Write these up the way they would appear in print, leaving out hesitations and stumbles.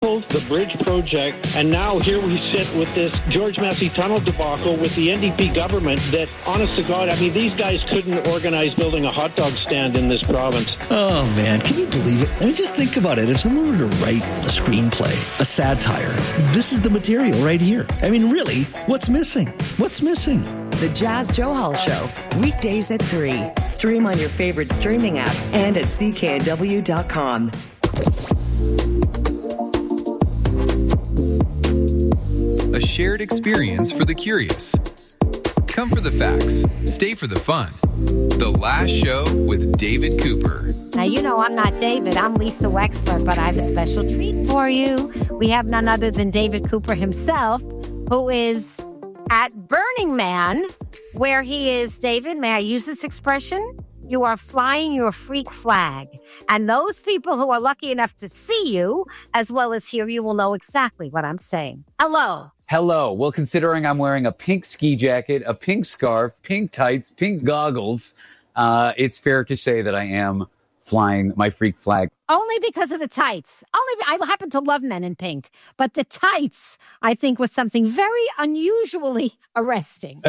canceled the bridge project, and now here we sit with this George Massey Tunnel debacle with the NDP government that, honest to God, I mean, these guys couldn't organize building a hot dog stand in this province. Oh, man, can you believe it? I mean, just think about it. If someone were to write a screenplay, a satire, this is the material right here. I mean, really, what's missing? What's missing? The Jazz Joe Hall Show, weekdays at 3. Stream on your favorite streaming app and at cknw.com. A shared experience for the curious. Come for the facts, stay for the fun. The Last Show with David Cooper. Now, you know I'm not David. I'm Lisa Wexler, but I have a special treat for you. We have none other than David Cooper himself, who is at Burning Man, where he is, David, may I use this expression? You are flying your freak flag. And those people who are lucky enough to see you, as well as hear you, will know exactly what I'm saying. Hello. Hello. Well, considering I'm wearing a pink ski jacket, a pink scarf, pink tights, pink goggles, it's fair to say that I am flying my freak flag. Only because of the tights. I happen to love men in pink, but the tights, I think, was something very unusually arresting.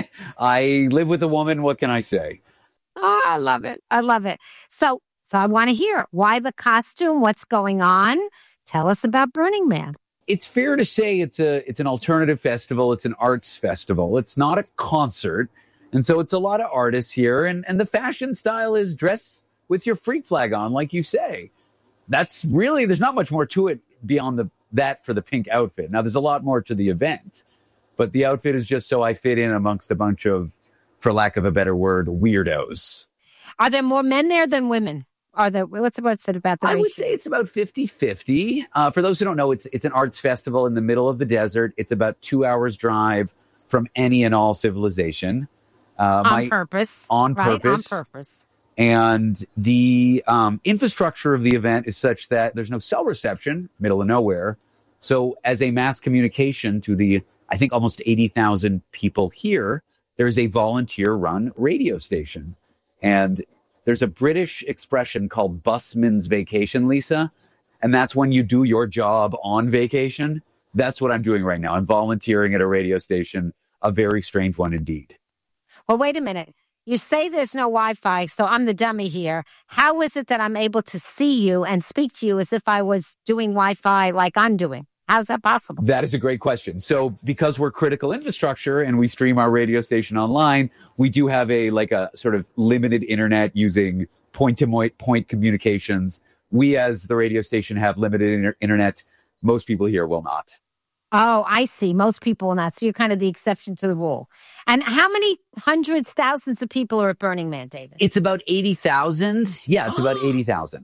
I live with a woman. What can I say? Oh, I love it. I love it. So I want to hear why the costume, what's going on. Tell us about Burning Man. It's fair to say it's an alternative festival. It's an arts festival. It's not a concert. And so it's a lot of artists here. And the fashion style is dress with your freak flag on, like you say. That's really, there's not much more to it beyond that for the pink outfit. Now, there's a lot more to the event, but the outfit is just so I fit in amongst a bunch of, for lack of a better word, weirdos. Are there more men there than women? What's it about the ratio? I would say it's about 50-50. For those who don't know, it's an arts festival in the middle of the desert. It's about 2 hours drive from any and all civilization. On purpose. On purpose. And the infrastructure of the event is such that there's no cell reception, middle of nowhere. So as a mass communication to the, I think, almost 80,000 people here, there's a volunteer-run radio station. And there's a British expression called busman's vacation, Lisa. And that's when you do your job on vacation. That's what I'm doing right now. I'm volunteering at a radio station, a very strange one indeed. Well, wait a minute. You say there's no Wi-Fi, so I'm the dummy here. How is it that I'm able to see you and speak to you as if I was doing Wi-Fi like I'm doing? How's that possible? That is a great question. So because we're critical infrastructure and we stream our radio station online, we do have a sort of limited internet using point-to-point communications. We as the radio station have limited internet. Most people here will not. Oh, I see. Most people will not. So you're kind of the exception to the rule. And how many hundreds, thousands of people are at Burning Man, David? It's about 80,000. Yeah, it's about 80,000.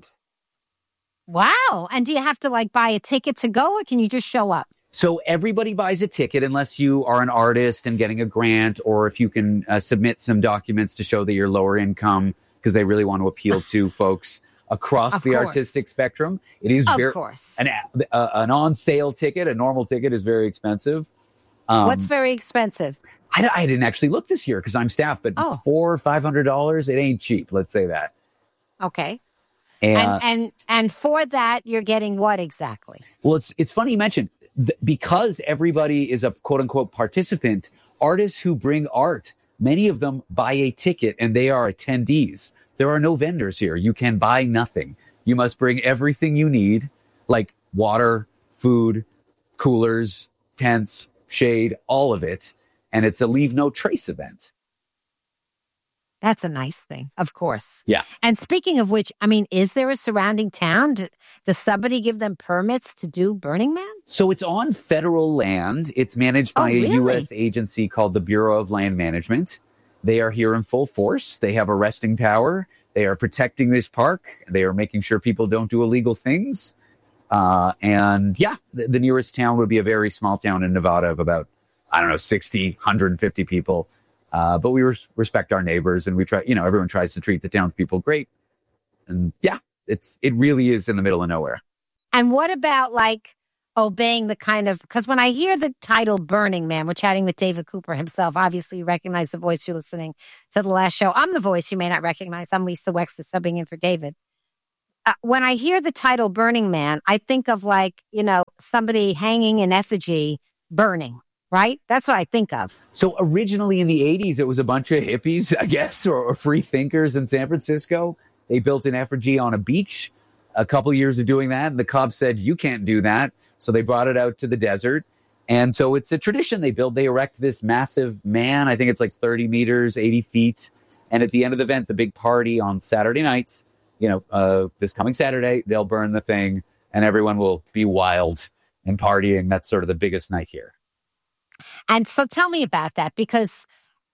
Wow. And do you have to buy a ticket to go, or can you just show up? So everybody buys a ticket unless you are an artist and getting a grant, or if you can submit some documents to show that you're lower income, because they really want to appeal to folks across the artistic spectrum. It is an on-sale ticket. A normal ticket is very expensive. What's very expensive? I didn't actually look this year because I'm staff, but $400 or $500, it ain't cheap. Let's say that. Okay. And for that, you're getting what exactly? Well, it's funny you mentioned because everybody is a quote unquote participant. Artists who bring art, many of them buy a ticket and they are attendees. There are no vendors here. You can buy nothing. You must bring everything you need, like water, food, coolers, tents, shade, all of it. And it's a leave no trace event. That's a nice thing, of course. Yeah. And speaking of which, I mean, is there a surrounding town? Does somebody give them permits to do Burning Man? So it's on federal land. It's managed by a U.S. agency called the Bureau of Land Management. They are here in full force. They have arresting power. They are protecting this park. They are making sure people don't do illegal things. And yeah, the nearest town would be a very small town in Nevada of about, 60, 150 people. But we respect our neighbors, and we try, everyone tries to treat the townspeople great. And yeah, it really is in the middle of nowhere. And what about obeying the because when I hear the title Burning Man, we're chatting with David Cooper himself. Obviously, you recognize the voice. You're listening to The Last Show. I'm the voice you may not recognize. I'm Lisa Wexler, subbing in for David. when I hear the title Burning Man, I think of like, somebody hanging in effigy burning, right? That's what I think of. So originally in the 80s, it was a bunch of hippies, I guess, or free thinkers in San Francisco. They built an effigy on a beach. A couple years of doing that, and the cops said, you can't do that. So they brought it out to the desert. And so it's a tradition they erect this massive man. I think it's like 30 meters, 80 feet. And at the end of the event, the big party on Saturday night, this coming Saturday, they'll burn the thing and everyone will be wild and partying. That's sort of the biggest night here. And so tell me about that because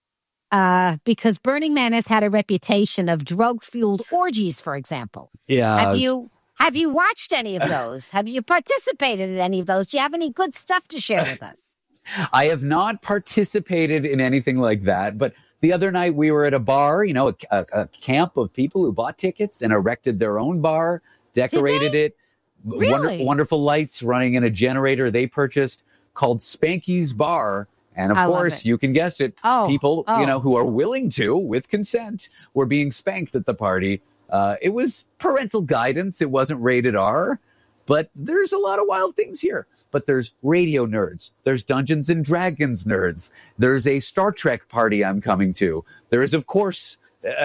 Burning Man has had a reputation of drug-fueled orgies, for example. Yeah. Have you watched any of those? Have you participated in any of those? Do you have any good stuff to share with us? I have not participated in anything like that, but the other night we were at a bar, a camp of people who bought tickets and erected their own bar, decorated it. Really? Wonderful lights running in a generator they purchased called Spanky's Bar. And of course, you can guess it. People, who are willing to, with consent, were being spanked at the party. It was parental guidance. It wasn't rated R. But there's a lot of wild things here. But there's radio nerds. There's Dungeons and Dragons nerds. There's a Star Trek party I'm coming to. There is, of course,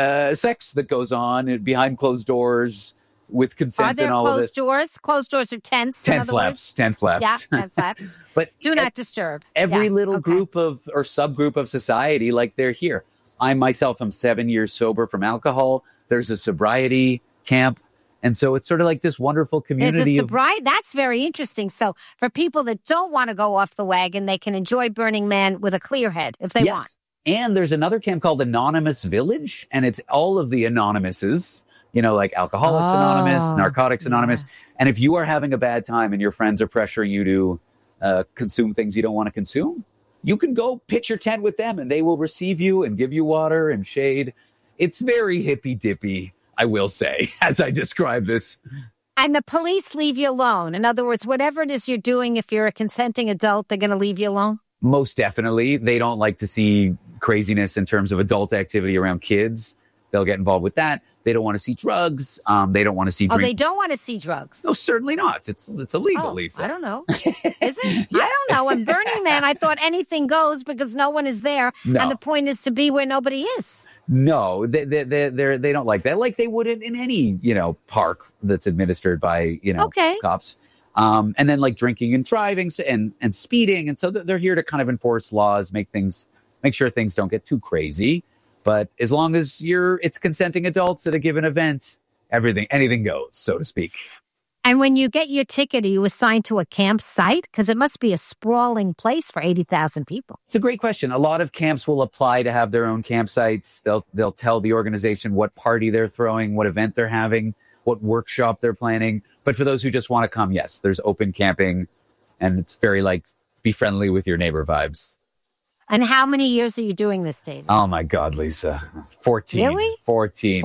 sex that goes on behind closed doors with consent and all of it. Are there closed doors? Closed doors are tents, tent flaps. Yeah, tent flaps. But do not disturb. Every little group or subgroup of society, like they're here. I myself am 7 years sober from alcohol. There's a sobriety camp. And so it's sort of like this wonderful community. There's a sobriety. That's very interesting. So for people that don't want to go off the wagon, they can enjoy Burning Man with a clear head if they want. And there's another camp called Anonymous Village. And it's all of the anonymouses, like Alcoholics Anonymous, Narcotics Anonymous. And if you are having a bad time and your friends are pressuring you to consume things you don't want to consume, you can go pitch your tent with them and they will receive you and give you water and shade. It's very hippy dippy, I will say, as I describe this. And the police leave you alone. In other words, whatever it is you're doing, if you're a consenting adult, they're going to leave you alone? Most definitely. They don't like to see craziness in terms of adult activity around kids. They'll get involved with that. They don't want to see drugs. They don't want to see drink. They don't want to see drugs? No, certainly not. It's illegal, Lisa. I don't know. Is it? Yeah. I don't know. In Burning Man, I thought anything goes because no one is there. No. And the point is to be where nobody is. No, they don't like that. Like they would in any, park that's administered by, cops. And then like drinking and driving and speeding. And so they're here to kind of enforce laws, make sure things don't get too crazy. But as long as it's consenting adults at a given event, anything goes, so to speak. And when you get your ticket, are you assigned to a campsite? Because it must be a sprawling place for 80,000 people. It's a great question. A lot of camps will apply to have their own campsites. They'll tell the organization what party they're throwing, what event they're having, what workshop they're planning. But for those who just want to come, yes, there's open camping. And it's very be friendly with your neighbor vibes. And how many years are you doing this, David? Oh, my God, Lisa. 14. Really? 14.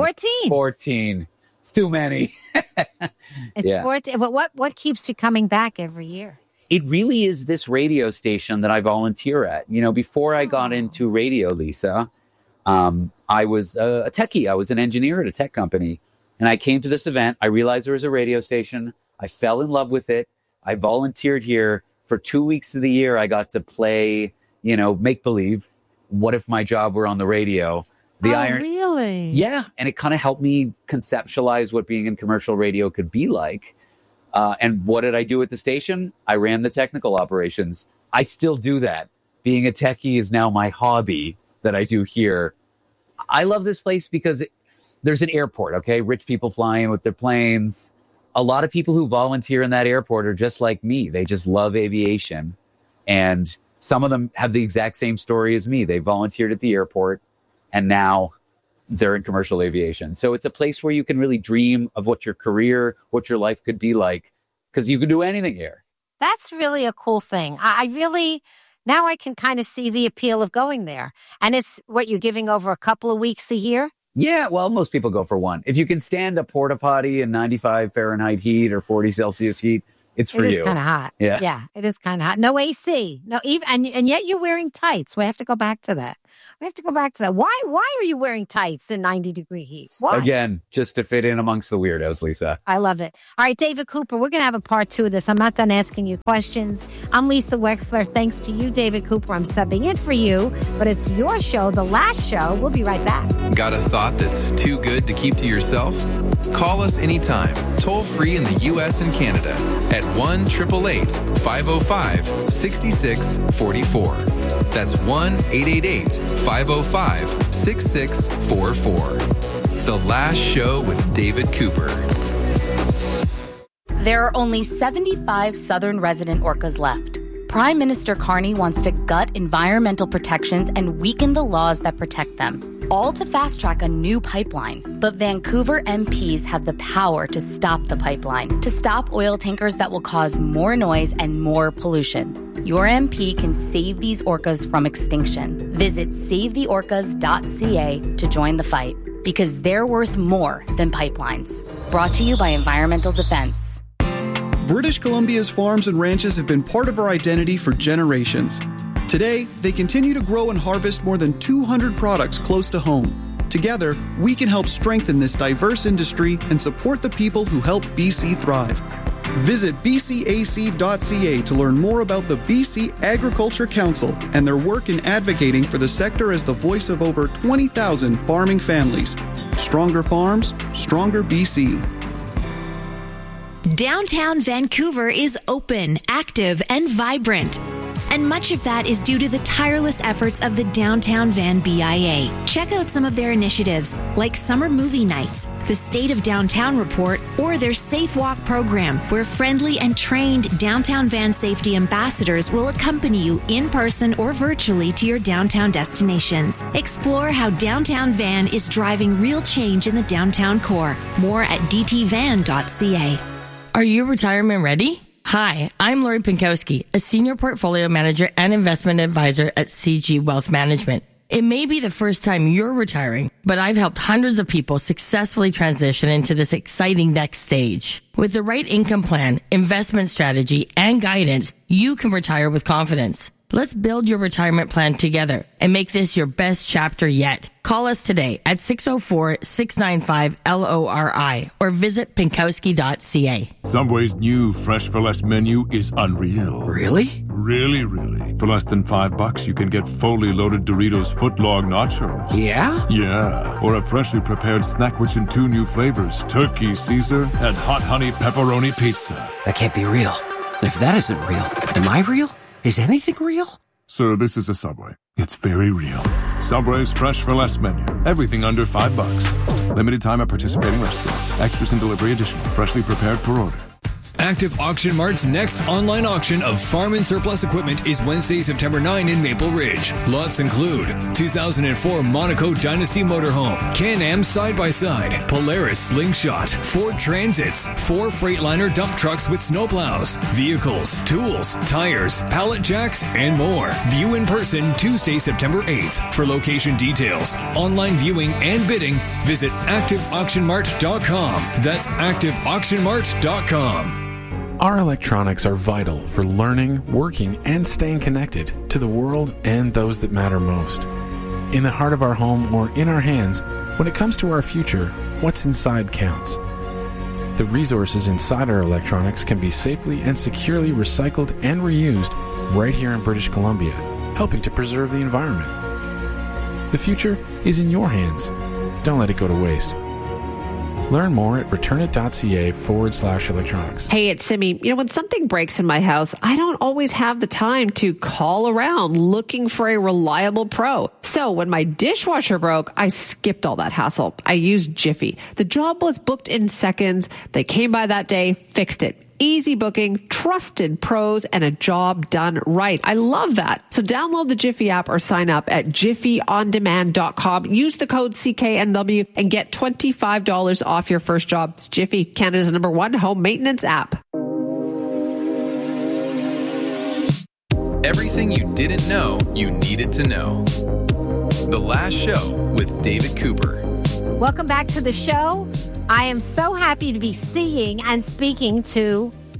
14. It's too many. It's 14. But what keeps you coming back every year? It really is this radio station that I volunteer at. Before I got into radio, Lisa, I was a techie. I was an engineer at a tech company. And I came to this event. I realized there was a radio station. I fell in love with it. I volunteered here. For 2 weeks of the year, I got to play make believe. What if my job were on the radio? Really? Yeah. And it kind of helped me conceptualize what being in commercial radio could be like. And what did I do at the station? I ran the technical operations. I still do that. Being a techie is now my hobby that I do here. I love this place because there's an airport, okay? Rich people flying with their planes. A lot of people who volunteer in that airport are just like me. They just love aviation. And some of them have the exact same story as me. They volunteered at the airport and now they're in commercial aviation. So it's a place where you can really dream of what your career, what your life could be like, because you can do anything here. That's really a cool thing. Now I can kind of see the appeal of going there. And it's what you're giving over a couple of weeks a year? Yeah, well, most people go for one. If you can stand a porta potty in 95 Fahrenheit heat or 40 Celsius heat, it's for you. It is kind of hot. Yeah, it is kind of hot. No AC. No, even and yet you're wearing tights. We have to go back to that. Why are you wearing tights in 90-degree heat? Why? Again, just to fit in amongst the weirdos, Lisa. I love it. All right, David Cooper, we're going to have a part 2 of this. I'm not done asking you questions. I'm Lisa Wexler. Thanks to you, David Cooper. I'm subbing in for you, but it's your show, the last show. We'll be right back. Got a thought that's too good to keep to yourself? Call us anytime, toll free in the U.S. and Canada at 1-888-505-6644. That's 1-888-505-6644. The Last Show with David Cooper. There are only 75 southern resident orcas left. Prime Minister Carney wants to gut environmental protections and weaken the laws that protect them, all to fast-track a new pipeline. But Vancouver MPs have the power to stop the pipeline, to stop oil tankers that will cause more noise and more pollution. Your MP can save these orcas from extinction. Visit savetheorcas.ca to join the fight, because they're worth more than pipelines. Brought to you by Environmental Defense. British Columbia's farms and ranches have been part of our identity for generations. Today, they continue to grow and harvest more than 200 products close to home. Together, we can help strengthen this diverse industry and support the people who help BC thrive. Visit bcac.ca to learn more about the BC Agriculture Council and their work in advocating for the sector as the voice of over 20,000 farming families. Stronger farms, stronger BC. Downtown Vancouver is open, active, and vibrant. And much of that is due to the tireless efforts of the Downtown Van BIA. Check out some of their initiatives, like Summer Movie Nights, the State of Downtown Report, or their Safe Walk program, where friendly and trained Downtown Van safety ambassadors will accompany you in person or virtually to your downtown destinations. Explore how Downtown Van is driving real change in the downtown core. More at dtvan.ca. Are you retirement ready? Hi, I'm Lori Pinkowski, a senior portfolio manager and investment advisor at CG Wealth Management. It may be the first time you're retiring, but I've helped hundreds of people successfully transition into this exciting next stage. With the right income plan, investment strategy, and guidance, you can retire with confidence. Let's build your retirement plan together and make this your best chapter yet. Call us today at 604-695-LORI or visit Pinkowski.ca. Subway's new Fresh for Less menu is unreal. Really? Really, really. For less than $5, you can get fully loaded Doritos footlong nachos. Yeah? Yeah. Or a freshly prepared snack rich in 2 new flavors, Turkey Caesar and Hot Honey Pepperoni Pizza. That can't be real. And if that isn't real, am I real? Is anything real? Sir, this is a Subway. It's very real. Subway's Fresh for Less menu. Everything under $5. Limited time at participating restaurants. Extras and delivery additional. Freshly prepared per order. Active Auction Mart's next online auction of farm and surplus equipment is Wednesday, September 9 in Maple Ridge. Lots include 2004 Monaco Dynasty Motorhome, Can-Am Side-by-Side, Polaris Slingshot, Ford Transits, 4 Freightliner dump trucks with snowplows, vehicles, tools, tires, pallet jacks, and more. View in person Tuesday, September 8th. For location details, online viewing, and bidding, visit ActiveAuctionMart.com. That's ActiveAuctionMart.com. Our electronics are vital for learning, working, and staying connected to the world and those that matter most. In the heart of our home or in our hands, when it comes to our future, what's inside counts. The resources inside our electronics can be safely and securely recycled and reused right here in British Columbia, helping to preserve the environment. The future is in your hands. Don't let it go to waste. Learn more at returnit.ca/electronics. Hey, it's Simi. When something breaks in my house, I don't always have the time to call around looking for a reliable pro. So when my dishwasher broke, I skipped all that hassle. I used Jiffy. The job was booked in seconds. They came by that day, fixed it. Easy booking, trusted pros, and a job done right. I love that. So download the Jiffy app or sign up at jiffyondemand.com. Use the code CKNW and get $25 off your first job. It's Jiffy, Canada's #1 home maintenance app. Everything you didn't know you needed to know. The Last Show with David Cooper. Welcome back to the show. I am so happy to be seeing and speaking to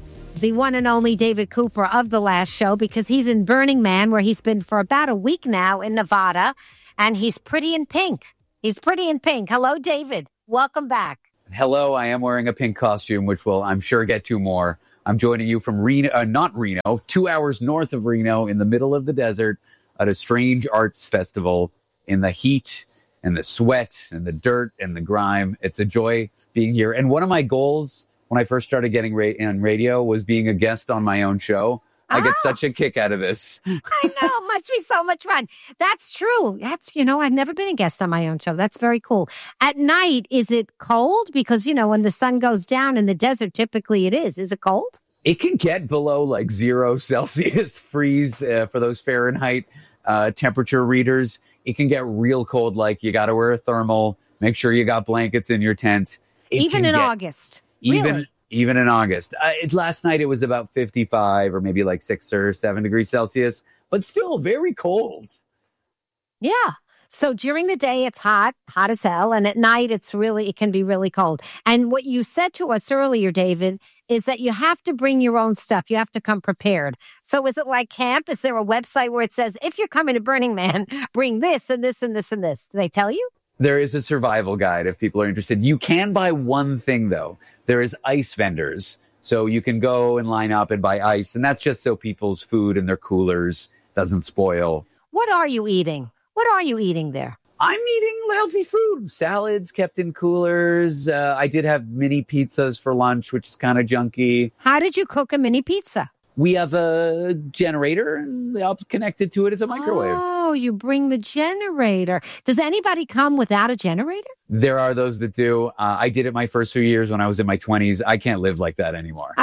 the one and only David Cooper of The Last Show, because he's in Burning Man, where he's been for about a week now in Nevada, and he's pretty in pink. He's pretty in pink. Hello, David. Welcome back. Hello, I am wearing a pink costume, which we'll, I'm sure, get to more. I'm joining you from Reno, not Reno, 2 hours north of Reno, in the middle of the desert, at a strange arts festival in the heat and the sweat and the dirt and the grime. It's a joy being here. And one of my goals when I first started getting on radio was being a guest on my own show. I get such a kick out of this. I know. Must be so much fun. That's true. I've never been a guest on my own show. That's very cool. At night, is it cold? Because, when the sun goes down in the desert, typically it is. Is it cold? It can get below like 0 Celsius freeze for those Fahrenheit temperature readers. It can get real cold. Like, you got to wear a thermal. Make sure you got blankets in your tent. Even in August. Really? Even in August. Last night it was about 55 or maybe like 6 or 7 degrees Celsius, but still very cold. Yeah. So during the day, it's hot as hell. And at night, it can be really cold. And what you said to us earlier, David, is that you have to bring your own stuff. You have to come prepared. So is it like camp? Is there a website where it says, if you're coming to Burning Man, bring this and this and this and this? Do they tell you? There is a survival guide if people are interested. You can buy one thing, though. There is ice vendors. So you can go and line up and buy ice. And that's just so people's food in their coolers doesn't spoil. What are you eating? What are you eating there? I'm eating healthy food. Salads kept in coolers. I did have mini pizzas for lunch, which is kind of junky. How did you cook a mini pizza? We have a generator and I'll connect it to it as a microwave. Oh, you bring the generator. Does anybody come without a generator? There are those that do. I did it my first few years when I was in my 20s. I can't live like that anymore.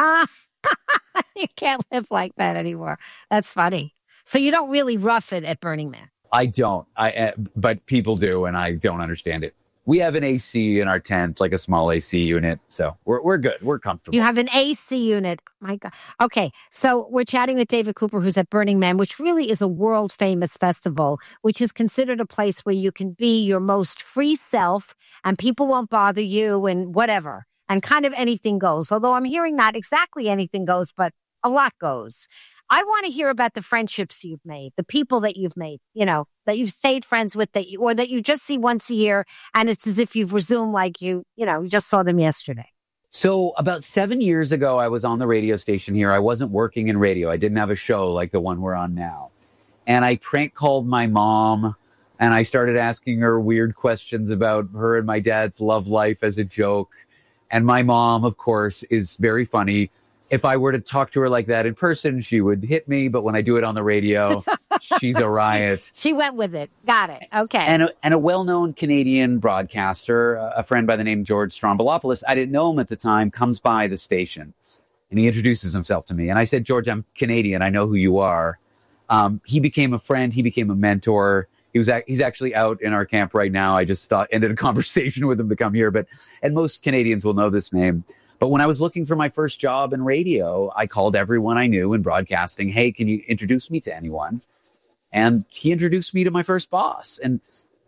You can't live like that anymore. That's funny. So you don't really rough it at Burning Man? I don't. But people do, and I don't understand it. We have an AC in our tent, like a small AC unit. So we're good. We're comfortable. You have an AC unit. My God. Okay. So we're chatting with David Cooper, who's at Burning Man, which really is a world famous festival, which is considered a place where you can be your most free self and people won't bother you and whatever. And kind of anything goes. Although I'm hearing not exactly anything goes, but a lot goes. I want to hear about the friendships you've made, the people that you've made, that you've stayed friends with, that you just see once a year, and it's as if you've resumed like you just saw them yesterday. So about 7 years ago, I was on the radio station here. I wasn't working in radio. I didn't have a show like the one we're on now. And I prank called my mom, and I started asking her weird questions about her and my dad's love life as a joke. And my mom, of course, is very funny. If I were to talk to her like that in person, she would hit me. But when I do it on the radio, she's a riot. She went with it. Got it. Okay. And a well-known Canadian broadcaster, a friend by the name George Strombolopoulos, I didn't know him at the time, comes by the station. And he introduces himself to me. And I said, George, I'm Canadian. I know who you are. He became a friend. He became a mentor. He's actually out in our camp right now. I just ended a conversation with him to come here. And most Canadians will know this name. But when I was looking for my first job in radio, I called everyone I knew in broadcasting. Hey, can you introduce me to anyone? And he introduced me to my first boss. And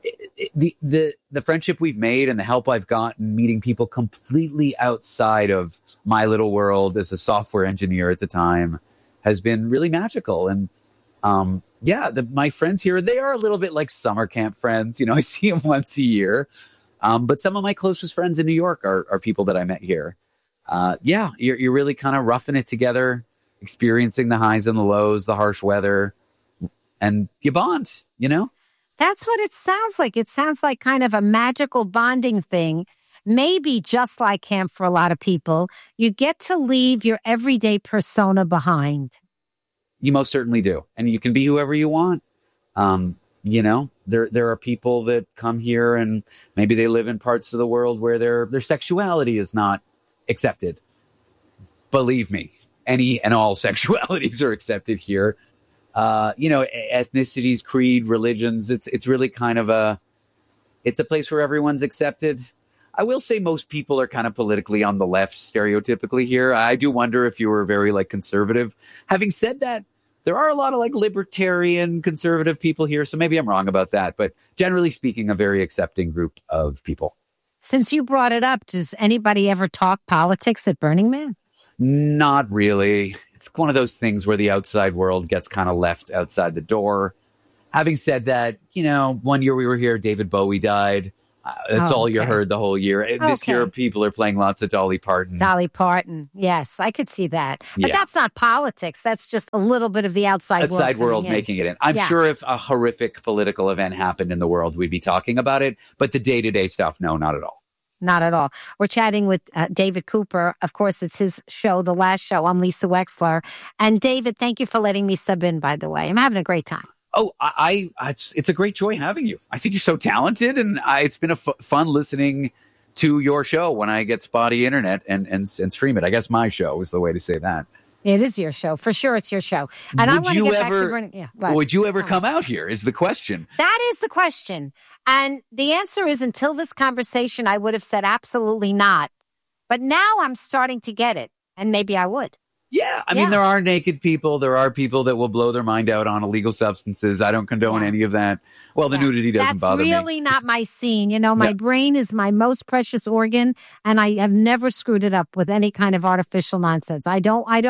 the friendship we've made and the help I've gotten meeting people completely outside of my little world as a software engineer at the time has been really magical. And my friends here, they are a little bit like summer camp friends. I see them once a year. But some of my closest friends in New York are people that I met here. You're really kind of roughing it together, experiencing the highs and the lows, the harsh weather, and you bond, That's what it sounds like. It sounds like kind of a magical bonding thing, maybe just like camp for a lot of people. You get to leave your everyday persona behind. You most certainly do. And you can be whoever you want. There are people that come here and maybe they live in parts of the world where their sexuality is not accepted. Believe me, any and all sexualities are accepted here. Ethnicities, creed, religions. It's really kind of it's a place where everyone's accepted. I will say most people are kind of politically on the left stereotypically here. I do wonder if you were very conservative. Having said that, there are a lot of libertarian conservative people here. So maybe I'm wrong about that. But generally speaking, a very accepting group of people. Since you brought it up, does anybody ever talk politics at Burning Man? Not really. It's one of those things where the outside world gets kind of left outside the door. Having said that, you know, one year we were here, David Bowie died. That's all you heard the whole year. This year, people are playing lots of Dolly Parton. Dolly Parton. Yes, I could see that. But that's not politics. That's just a little bit of the outside world making it in. I'm sure if a horrific political event happened in the world, we'd be talking about it. But the day-to-day stuff, no, not at all. Not at all. We're chatting with David Cooper. Of course, it's his show, The Last Show. I'm Lisa Wexler. And David, thank you for letting me sub in, by the way. I'm having a great time. Oh, it's a great joy having you. I think you're so talented, and it's been fun listening to your show when I get spotty internet and stream it. I guess my show is the way to say that. It is your show. For sure, it's your show. And I want to get back to Bernie. Would you ever come out here is the question. That is the question. And the answer is, until this conversation, I would have said absolutely not. But now I'm starting to get it, and maybe I would. Yeah, I mean, there are naked people. There are people that will blow their mind out on illegal substances. I don't condone any of that. Well, the nudity doesn't bother me. That's really not my scene. You know, my brain is my most precious organ, and I have never screwed it up with any kind of artificial nonsense. I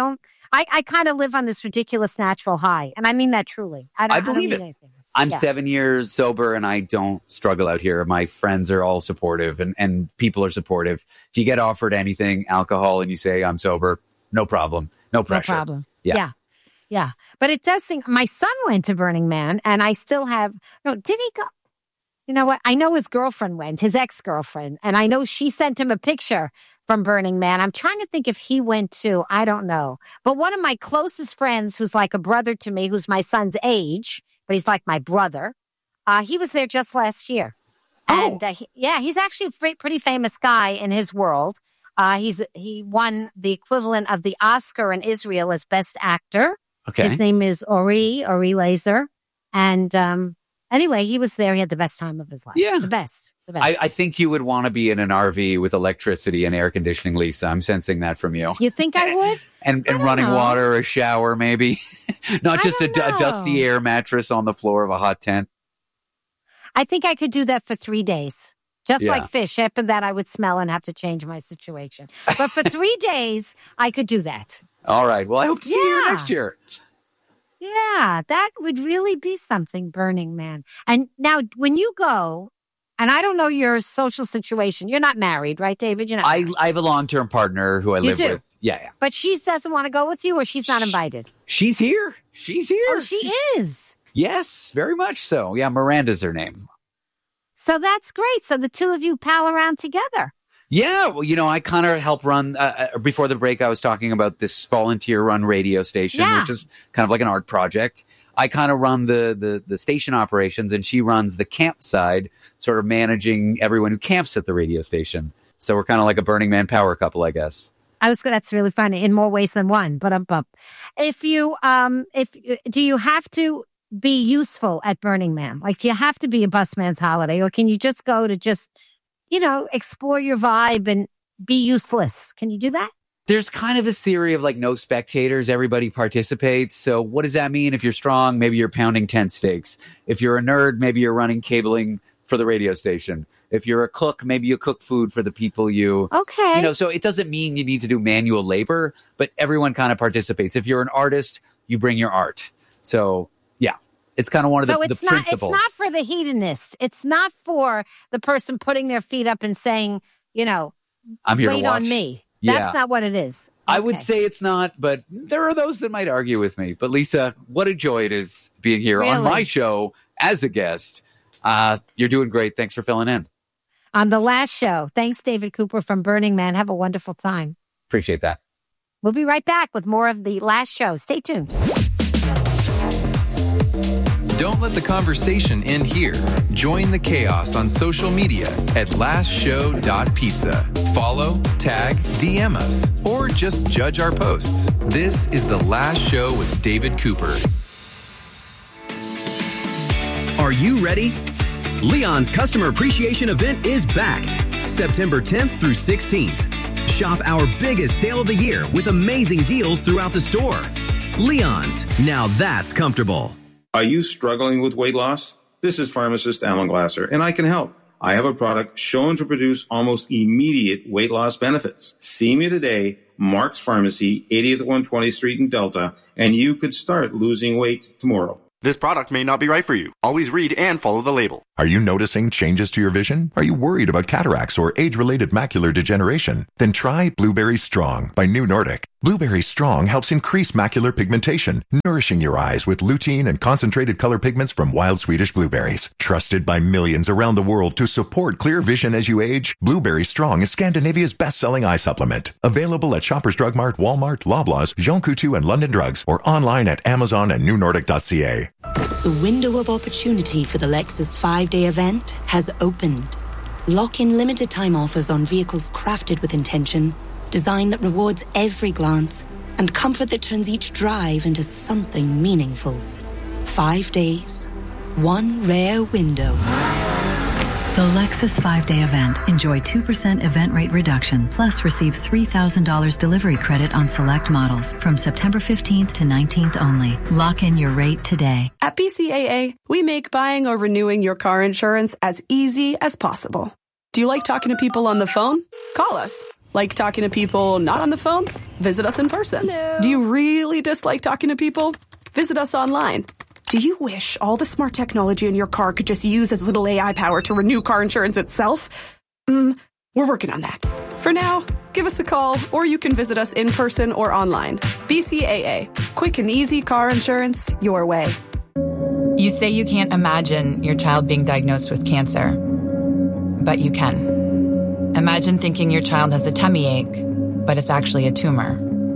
kind of live on this ridiculous natural high, and I mean that truly. I believe it. I'm 7 years sober, and I don't struggle out here. My friends are all supportive, and people are supportive. If you get offered anything, alcohol, and you say, I'm sober, no problem. No pressure. No problem. Yeah. But it does seem, my son went to Burning Man, and I still have, did he go? You know what? I know his girlfriend went, his ex-girlfriend, and I know she sent him a picture from Burning Man. I'm trying to think if he went too. I don't know. But one of my closest friends, who's like a brother to me, who's my son's age, but he's like my brother, he was there just last year. And he's actually a pretty famous guy in his world. He won the equivalent of the Oscar in Israel as Best Actor. Okay. His name is Ori Laser. And anyway, he was there. He had the best time of his life. Yeah. The best. I think you would want to be in an RV with electricity and air conditioning, Lisa. I'm sensing that from you. You think I would? and running water, a shower, maybe. Not just a dusty air mattress on the floor of a hot tent. I think I could do that for 3 days. Just like fish. After that, I would smell and have to change my situation. But for 3 days, I could do that. All right. Well, I hope to see you next year. Yeah, that would really be something, Burning Man. And now, when you go, and I don't know your social situation. You're not married, right, David? You're not married. I have a long-term partner who I live with. Yeah. But she doesn't want to go with you, or she's not invited? She's here. She's here. Oh, she is? Yes, very much so. Yeah, Miranda's her name. So that's great. So the two of you pal around together. Yeah. Well, I kind of help run, before the break, I was talking about this volunteer-run radio station, which is kind of like an art project. I kind of run the station operations, and she runs the camp side, sort of managing everyone who camps at the radio station. So we're kind of like a Burning Man power couple, I guess. That's really funny in more ways than one. But do you have to be useful at Burning Man? Like, do you have to be a busman's holiday, or can you just go to explore your vibe and be useless? Can you do that? There's kind of a theory of like no spectators, everybody participates. So what does that mean? If you're strong, maybe you're pounding tent stakes. If you're a nerd, maybe you're running cabling for the radio station. If you're a cook, maybe you cook food for the people so it doesn't mean you need to do manual labor, but everyone kind of participates. If you're an artist, you bring your art. So yeah, it's kind of one of the principles. It's not for the hedonist. It's not for the person putting their feet up and saying, I'm here wait to watch. on me. That's not what it is. Okay. I would say it's not, but there are those that might argue with me. But Lisa, what a joy it is being here on my show as a guest. You're doing great. Thanks for filling in. On The Last Show. Thanks, David Cooper from Burning Man. Have a wonderful time. Appreciate that. We'll be right back with more of The Last Show. Stay tuned. Don't let the conversation end here. Join the chaos on social media at lastshow.pizza. Follow, tag, DM us, or just judge our posts. This is The Last Show with David Cooper. Are you ready? Leon's Customer Appreciation Event is back, September 10th through 16th. Shop our biggest sale of the year with amazing deals throughout the store. Leon's, now that's comfortable. Are you struggling with weight loss? This is pharmacist Alan Glasser, and I can help. I have a product shown to produce almost immediate weight loss benefits. See me today, Mark's Pharmacy, 80th 120th Street in Delta, and you could start losing weight tomorrow. This product may not be right for you. Always read and follow the label. Are you noticing changes to your vision? Are you worried about cataracts or age-related macular degeneration? Then try Blueberry Strong by New Nordic. Blueberry Strong helps increase macular pigmentation, nourishing your eyes with lutein and concentrated color pigments from wild Swedish blueberries. Trusted by millions around the world to support clear vision as you age, Blueberry Strong is Scandinavia's best-selling eye supplement. Available at Shoppers Drug Mart, Walmart, Loblaws, Jean Coutu and London Drugs, or online at Amazon and newnordic.ca. The window of opportunity for the Lexus 5-day event has opened. Lock in limited time offers on vehicles crafted with intention, design that rewards every glance, and comfort that turns each drive into something meaningful. 5 days, one rare window. The Lexus 5-day event. Enjoy 2% event rate reduction, plus receive $3,000 delivery credit on select models from September 15th to 19th only. Lock in your rate today. At BCAA, we make buying or renewing your car insurance as easy as possible. Do you like talking to people on the phone? Call us. Like talking to people not on the phone? Visit us in person. Hello. Do you really dislike talking to people? Visit us online. Do you wish all the smart technology in your car could just use as little AI power to renew car insurance itself? We're working on that. For now, give us a call, or you can visit us in person or online. BCAA. Quick and easy car insurance your way. You say you can't imagine your child being diagnosed with cancer, but you can. Imagine thinking your child has a tummy ache, but it's actually a tumor.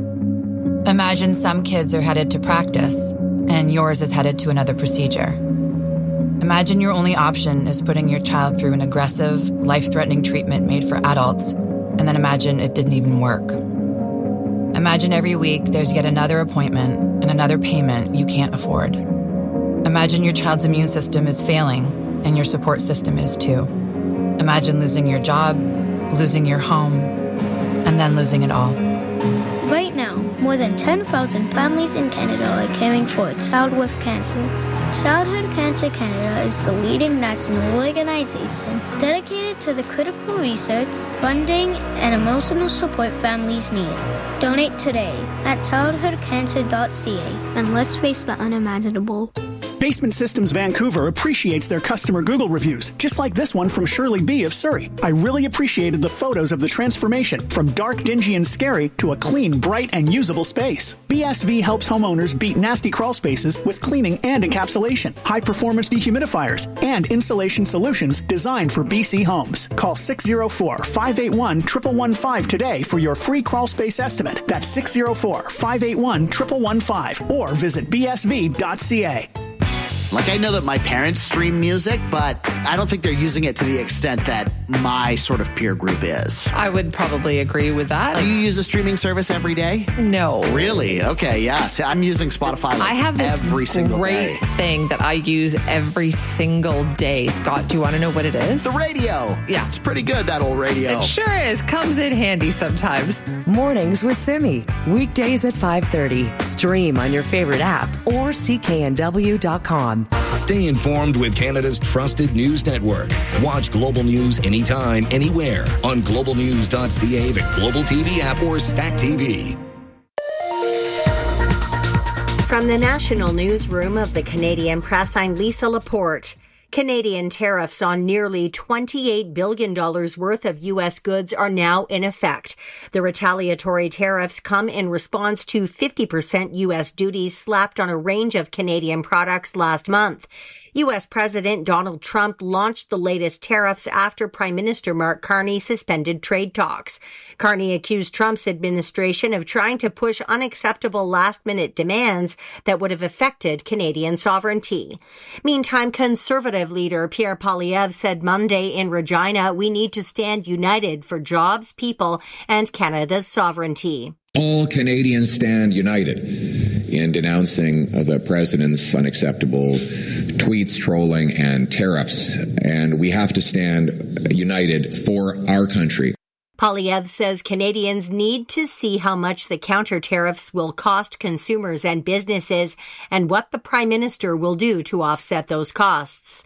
Imagine some kids are headed to practice, and yours is headed to another procedure. Imagine your only option is putting your child through an aggressive, life-threatening treatment made for adults, and then imagine it didn't even work. Imagine every week there's yet another appointment and another payment you can't afford. Imagine your child's immune system is failing, and your support system is too. Imagine losing your job, losing your home, and then losing it all. Right now, more than 10,000 families in Canada are caring for a child with cancer. Childhood Cancer Canada is the leading national organization dedicated to the critical research, funding, and emotional support families need. Donate today at childhoodcancer.ca and let's face the unimaginable. Basement Systems Vancouver appreciates their customer Google reviews, just like this one from Shirley B. of Surrey. I really appreciated the photos of the transformation from dark, dingy, and scary to a clean, bright, and usable space. BSV helps homeowners beat nasty crawl spaces with cleaning and encapsulation, high-performance dehumidifiers, and insulation solutions designed for BC homes. Call 604-581-1115 today for your free crawl space estimate. That's 604-581-1115 or visit bsv.ca. Like, I know that my parents stream music, but I don't think they're using it to the extent that my sort of peer group is. I would probably agree with that. Do you use a streaming service every day? No. Really? Okay, yeah. See, I'm using Spotify I have this every single great day. thing that I use every single day. Scott, do you want to know what it is? The radio. Yeah. It's pretty good, that old radio. It sure is. Comes in handy sometimes. Mornings with Simi. Weekdays at 5:30. Stream on your favorite app or cknw.com. Stay informed with Canada's trusted news network. Watch Global News anytime, anywhere on globalnews.ca, the Global TV app, or Stack TV. From the National Newsroom of the Canadian Press, I'm Lisa Laporte. Canadian tariffs on nearly $28 billion worth of U.S. goods are now in effect. The retaliatory tariffs come in response to 50% U.S. duties slapped on a range of Canadian products last month. U.S. President Donald Trump launched the latest tariffs after Prime Minister Mark Carney suspended trade talks. Carney accused Trump's administration of trying to push unacceptable last-minute demands that would have affected Canadian sovereignty. Meantime, Conservative leader Pierre Poilievre said Monday in Regina, we need to stand united for jobs, people, and Canada's sovereignty. All Canadians stand united in denouncing the president's unacceptable tweets, trolling, and tariffs. And we have to stand united for our country. Poilievre says Canadians need to see how much the counter tariffs will cost consumers and businesses and what the Prime Minister will do to offset those costs.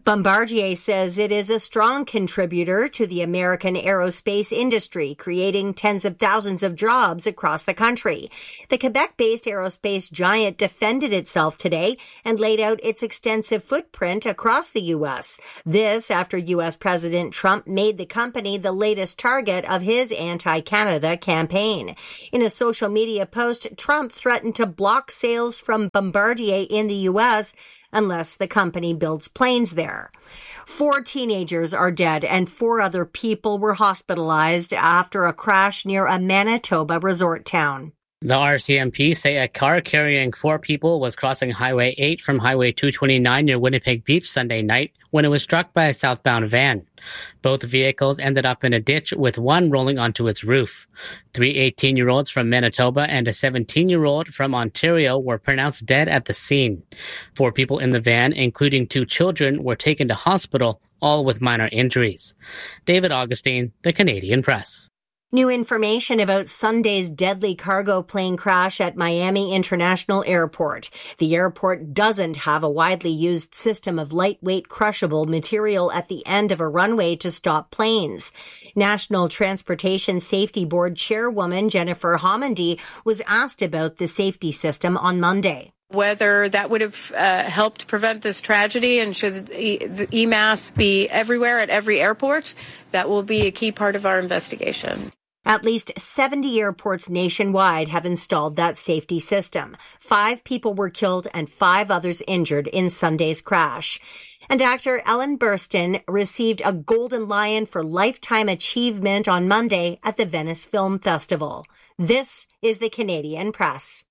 Bombardier says it is a strong contributor to the American aerospace industry, creating tens of thousands of jobs across the country. The Quebec-based aerospace giant defended itself today and laid out its extensive footprint across the U.S. This after U.S. President Trump made the company the latest target of his anti-Canada campaign. In a social media post, Trump threatened to block sales from Bombardier in the U.S. unless the company builds planes there. 4 teenagers are dead and 4 other people were hospitalized after a crash near a Manitoba resort town. The RCMP say a car carrying 4 people was crossing Highway 8 from Highway 229 near Winnipeg Beach Sunday night when it was struck by a southbound van. Both vehicles ended up in a ditch with one rolling onto its roof. 3 18-year-olds from Manitoba and a 17-year-old from Ontario were pronounced dead at the scene. 4 people in the van, including 2 children, were taken to hospital, all with minor injuries. David Augustine, The Canadian Press. New information about Sunday's deadly cargo plane crash at Miami International Airport. The airport doesn't have a widely used system of lightweight crushable material at the end of a runway to stop planes. National Transportation Safety Board Chairwoman Jennifer Homendy was asked about the safety system on Monday. Whether that would have helped prevent this tragedy and should the EMAS be everywhere at every airport, that will be a key part of our investigation. At least 70 airports nationwide have installed that safety system. 5 people were killed and 5 others injured in Sunday's crash. And actor Ellen Burstyn received a Golden Lion for Lifetime Achievement on Monday at the Venice Film Festival. This is the Canadian Press.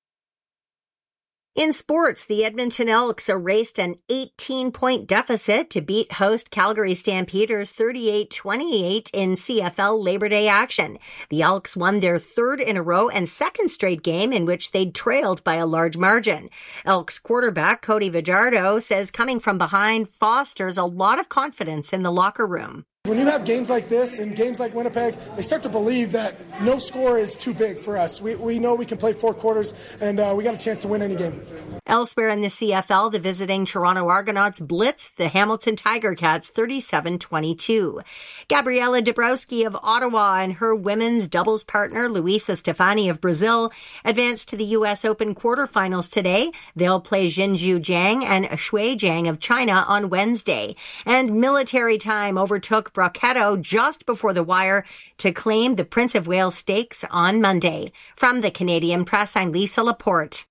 In sports, the Edmonton Elks erased an 18-point deficit to beat host Calgary Stampeders 38-28 in CFL Labor Day action. The Elks won their 3rd in a row and 2nd straight game in which they'd trailed by a large margin. Elks quarterback Cody Fajardo says coming from behind fosters a lot of confidence in the locker room. When you have games like this and games like Winnipeg, they start to believe that no score is too big for us. We know we can play 4 quarters, and we got a chance to win any game. Elsewhere in the CFL, the visiting Toronto Argonauts blitzed the Hamilton Tiger Cats 37-22. Gabriela Dabrowski of Ottawa and her women's doubles partner Luisa Stefani of Brazil advanced to the U.S. Open quarterfinals today. They'll play Jinju Zhang and Shui Zhang of China on Wednesday. And military time overtook Brocketto just before the wire to claim the Prince of Wales Stakes on Monday. From the Canadian Press, I'm Lisa Laporte.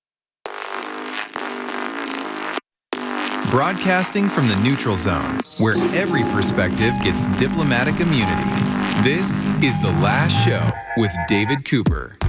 Broadcasting from the neutral zone, where every perspective gets diplomatic immunity. This is The Last Show with David Cooper.